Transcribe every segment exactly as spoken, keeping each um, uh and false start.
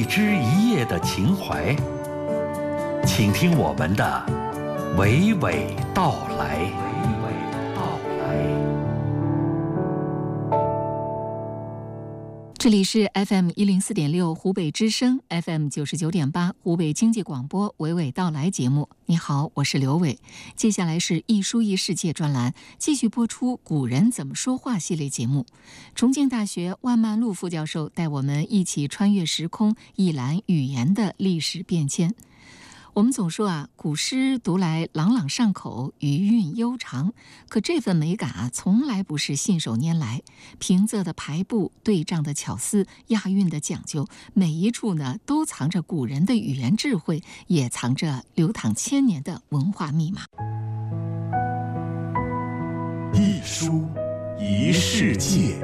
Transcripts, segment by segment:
一枝一叶的情怀，请听我们的娓娓道来。娓娓道来。 这里是 F M 一零四点六湖北之声 ，F M 九十九点八湖北经济广播娓娓道来节目。你好，我是刘伟。接下来是一书一世界专栏，继续播出古人怎么说话系列节目。重庆大学万曼璐副教授带我们一起穿越时空，一览语言的历史变迁。我们总说啊，古诗读来朗朗上口，余韵悠长。可这份美感啊，从来不是信手拈来。平仄的排布、对仗的巧思、押韵的讲究，每一处呢，都藏着古人的语言智慧，也藏着流淌千年的文化密码。 一书一世界。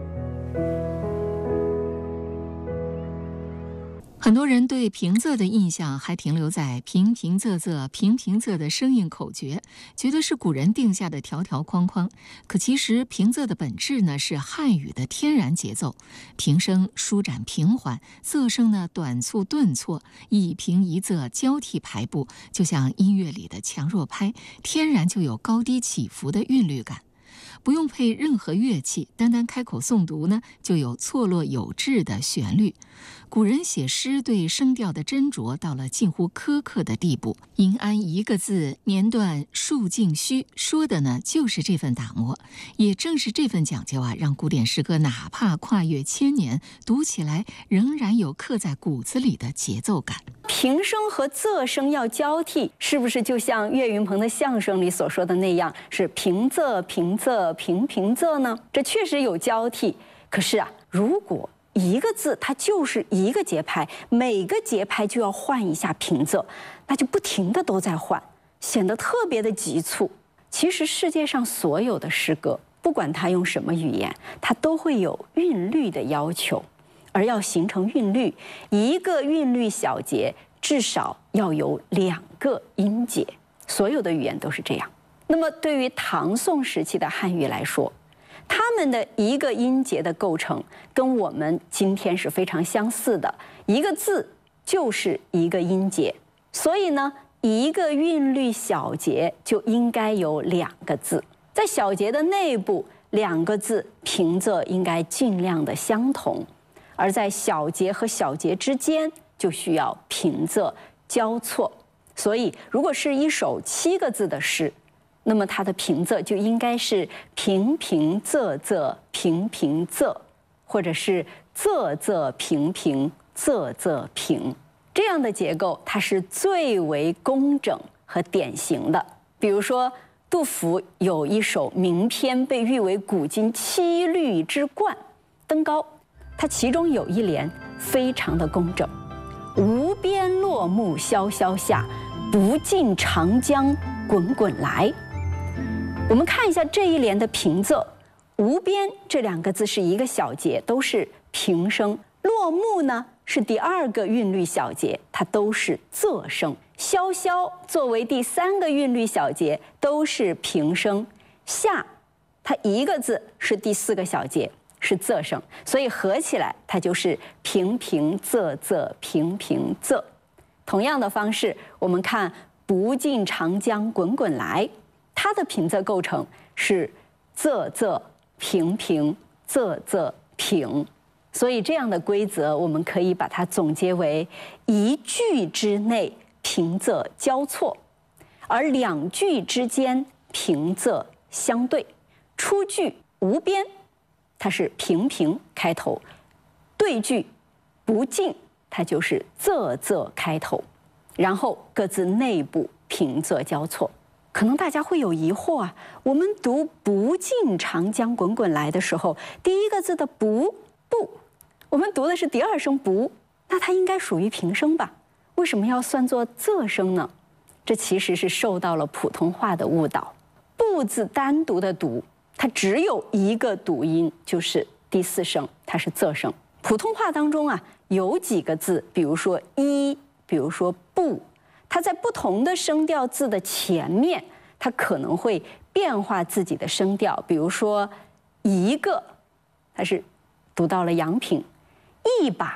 很多人对平仄的印象还停留在平平仄仄平平仄的声韵口诀，觉得是古人定下的条条框框。可其实平仄的本质呢，是汉语的天然节奏，平声舒展平缓，仄声呢短促顿挫，一平一仄交替排布，就像音乐里的强弱拍，天然就有高低起伏的韵律感。不用配任何乐器，单单开口诵读呢，就有错落有致的旋律。古人写诗对声调的斟酌到了近乎苛刻的地步，银安一个字，年段数尽虚，说的呢就是这份打磨。也正是这份讲究啊，让古典诗歌哪怕跨越千年，读起来仍然有刻在骨子里的节奏感。 平声和仄声要交替，是不是就像岳云鹏的相声里所说的那样，是平仄平仄平平仄呢？这确实有交替，可是啊，如果一个字它就是一个节拍，每个节拍就要换一下平仄，那就不停的都在换，显得特别的急促。其实世界上所有的诗歌，不管它用什么语言，它都会有韵律的要求，而要形成韵律，一个韵律小节至少要有两个音节，所有的语言都是这样。那么对于唐宋时期的汉语来说，他们的一个音节的构成跟我们今天是非常相似的，一个字就是一个音节，所以呢，一个韵律小节就应该有两个字，在小节的内部，两个字平仄应该尽量的相同，而在小节和小节之间就需要平仄交错。所以如果是一首七个字的诗，那么它的平仄就应该是平平仄仄平平仄，或者是仄仄平平仄仄平，这样的结构它是最为工整和典型的。比如说杜甫有一首名篇被誉为古今七律之冠《登高》，它其中有一联非常的工整，无边落木萧萧下，不尽长江滚滚来。我们看一下这一联的平仄，无边这两个字是一个小节，都是平声，落木呢是第二个韵律小节，它都是仄声，萧萧作为第三个韵律小节都是平声，下它一个字是第四个小节，是仄声，所以合起来它就是平平仄仄平平仄。同样的方式，我们看不尽长江滚滚来，它的平仄构成是仄仄平平仄仄平，所以这样的规则我们可以把它总结为一句之内平仄交错，而两句之间平仄相对。出句无边它是平平开头，对句不尽它就是仄仄开头，然后各自内部平仄交错。可能大家会有疑惑啊，我们读不尽长江滚滚来的时候，第一个字的不不，我们读的是第二声不，那它应该属于平声吧？为什么要算作仄声呢？这其实是受到了普通话的误导。不字单独的读，它只有一个读音，就是第四声，它是仄声。普通话当中啊，有几个字，比如说一，比如说不，它在不同的声调字的前面，它可能会变化自己的声调。比如说一个，它是读到了阳平；一把，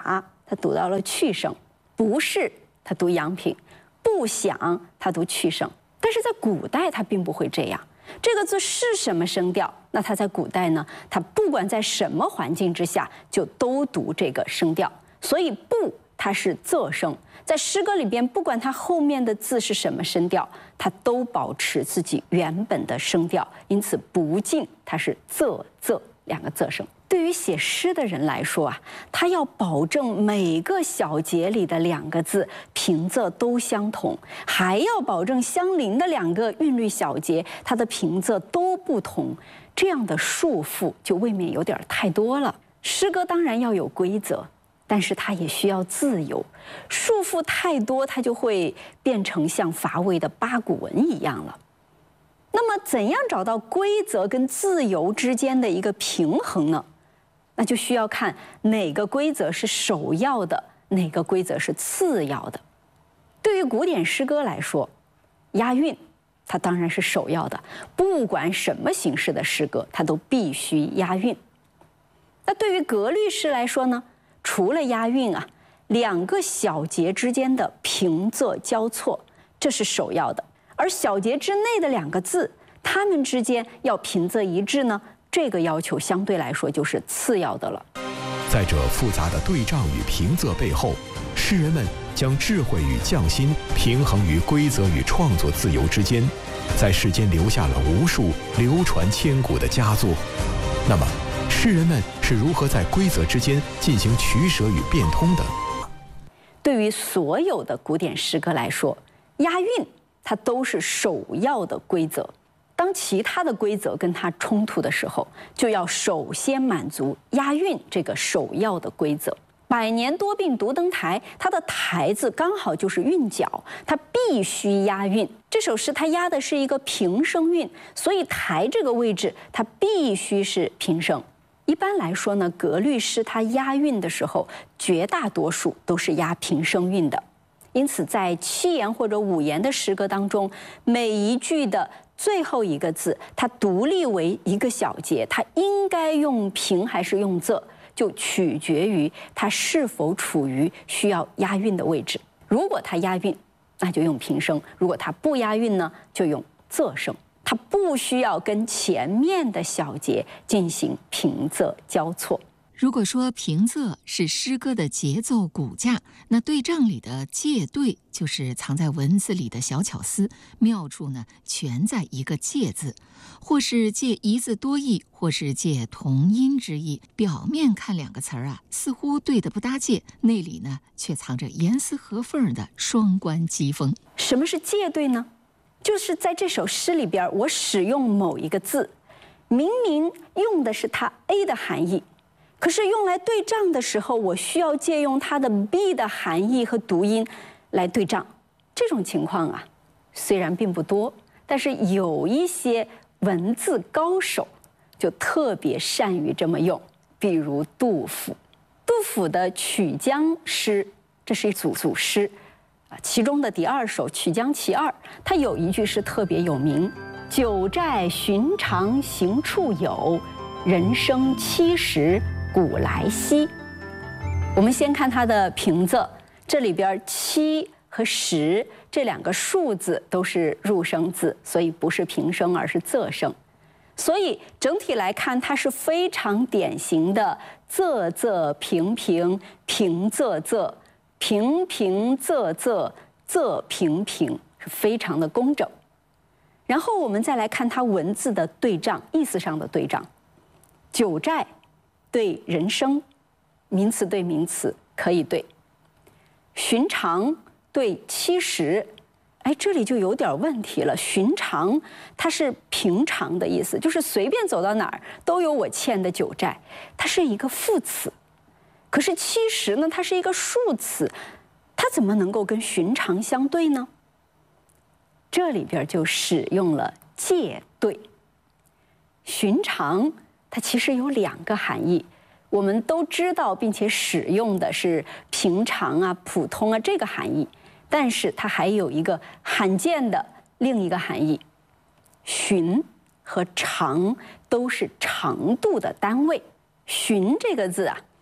他读到了去声；不是，他读阳平；不想，他读去声。但是在古代，他并不会这样。这个字是什么声调？那它在古代呢？它不管在什么环境之下，就都读这个声调。所以不，它是仄声。在诗歌里边，不管它后面的字是什么声调，它都保持自己原本的声调。因此，不尽它是仄仄两个仄声。对于写诗的人来说啊，他要保证每个小节里的两个字平仄都相同，还要保证相邻的两个韵律小节它的平仄都不同，这样的束缚就未免有点太多了。诗歌当然要有规则，但是它也需要自由。束缚太多，它就会变成像乏味的八股文一样了。那么，怎样找到规则跟自由之间的一个平衡呢？那就需要看哪个规则是首要的，哪个规则是次要的。对于古典诗歌来说，押韵它当然是首要的，不管什么形式的诗歌，它都必须押韵。那对于格律诗来说呢，除了押韵啊，两个小节之间的平仄交错，这是首要的。而小节之内的两个字，它们之间要平仄一致呢，这个要求相对来说就是次要的了。 在这复杂的对仗与平仄背后，诗人们将智慧与匠心平衡于规则与创作自由之间，在世间留下了无数流传千古的佳作。那么，诗人们是如何在规则之间进行取舍与变通的？ 对于所有的古典诗歌来说，押韵它都是首要的规则。当其他的规则跟它冲突的时候，就要首先满足押韵这个首要的规则。百年多病独登台，它的台字刚好就是韵脚，它必须押韵。这首诗它押的是一个平声韵，所以台这个位置它必须是平声。一般来说呢，格律诗它押韵的时候，绝大多数都是押平声韵的。因此，在七言或者五言的诗歌当中，每一句的最后一个字，它独立为一个小节，它应该用平还是用仄，就取决于它是否处于需要押韵的位置。如果它押韵，那就用平声；如果它不押韵呢，就用仄声。它不需要跟前面的小节进行平仄交错。 如果说平仄是诗歌的节奏骨架，那对仗里的借对就是藏在文字里的小巧思，妙处呢全在一个借字，或是借一字多义，或是借同音之意。表面看两个词儿啊，似乎对得不搭界，内里呢却藏着严丝合缝的双关机锋。 什么是借对呢？就是在这首诗里边，我使用某一个字，明明用的是它 A 的含义，可是用来对仗的时候，我需要借用它的 B 的含义和读音来对仗。这种情况啊，虽然并不多，但是有一些文字高手就特别善于这么用。比如杜甫，杜甫的曲江诗，这是一组组诗，啊，其中的第二首《曲江其二》，它有一句是特别有名：“九寨寻常行处有，人生七十古来稀。”我们先看它的平仄，这里边七和十这两个数字都是入声字，所以不是平声，而是仄声。所以整体来看，它是非常典型的仄仄平平平仄仄平平仄仄仄平平，是非常的工整。然后我们再来看它文字的对仗，意思上的对仗。九寨对人生，名词对名词可以对；寻常对七十，哎，这里就有点问题了。寻常它是平常的意思，就是随便走到哪儿都有我欠的九寨，它是一个副词。可是七十呢，它是一个数词，它怎么能够跟寻常相对呢？这里边就使用了借对。寻常它其实有两个含义，我们都知道并且使用的是平常啊、普通啊这个含义，但是它还有一个罕见的另一个含义。寻和长都是长度的单位，寻这个字啊，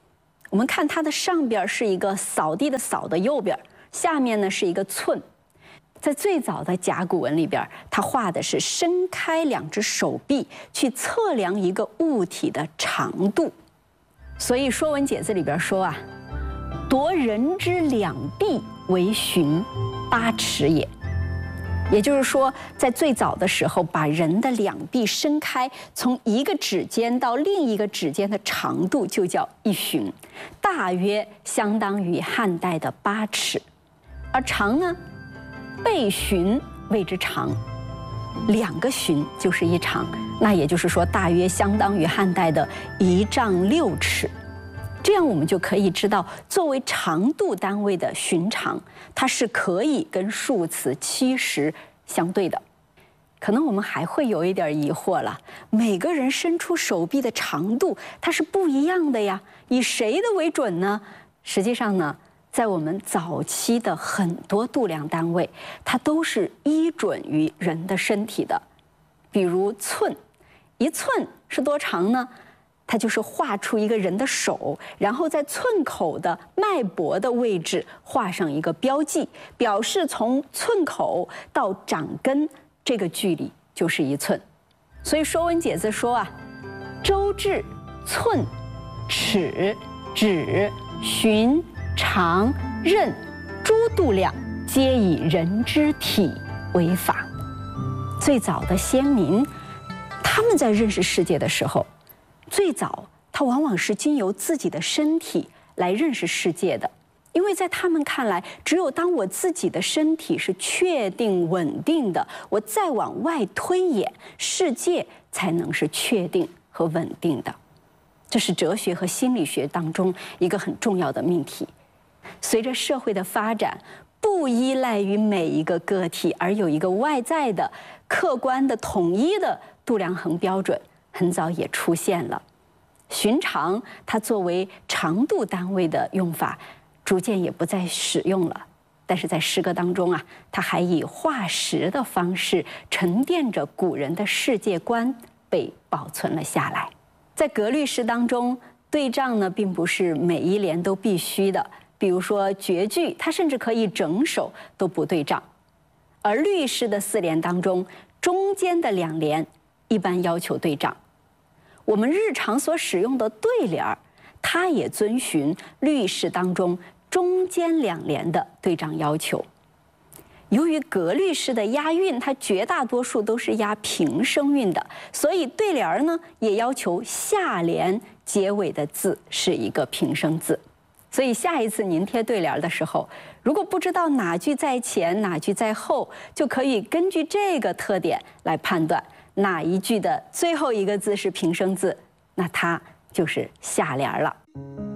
我们看它的上边是一个扫地的扫的右边，下面呢是一个寸。在最早的甲骨文里边，它画的是伸开两只手臂去测量一个物体的长度。所以《说文解字》里边说啊，夺人之两臂为寻，八尺也。也就是说，在最早的时候，把人的两臂伸开，从一个指尖到另一个指尖的长度就叫一寻，大约相当于汉代的八尺。而长呢，倍寻谓之长，两个寻就是一长，那也就是说，大约相当于汉代的一丈六尺。这样我们就可以知道，作为长度单位的寻长，它是可以跟数词七十相对的。可能我们还会有一点疑惑了，每个人伸出手臂的长度它是不一样的呀，以谁的为准呢？实际上呢，在我们早期的很多度量单位，它都是依准于人的身体的。比如寸，一寸是多长呢？它就是画出一个人的手，然后在寸口的脉搏的位置画上一个标记，表示从寸口到掌根这个距离就是一寸。所以《说文解字》说啊，周至、寸、尺、指、寻、长、刃诸度量，皆以人之体为法。最早的先民，他们在认识世界的时候，最早，他往往是经由自己的身体来认识世界的，因为在他们看来，只有当我自己的身体是确定稳定的，我再往外推演，世界才能是确定和稳定的。这是哲学和心理学当中一个很重要的命题。随着社会的发展，不依赖于每一个个体，而有一个外在的、客观的、统一的度量衡标准。很早也出现了，寻长它作为长度单位的用法，逐渐也不再使用了。但是在诗歌当中啊，它还以画石的方式沉淀着古人的世界观，被保存了下来。在格律诗当中，对仗呢并不是每一联都必须的，比如说绝句，它甚至可以整首都不对仗。而律诗的四联当中，中间的两联一般要求对仗。我们日常所使用的对联儿，它也遵循律诗当中中间两联的对仗要求。由于格律诗的押韵，它绝大多数都是押平声韵的，所以对联儿呢也要求下联结尾的字是一个平声字。所以下一次您贴对联的时候，如果不知道哪句在前哪句在后，就可以根据这个特点来判断哪一句的最后一个字是平声字，那它就是下联了。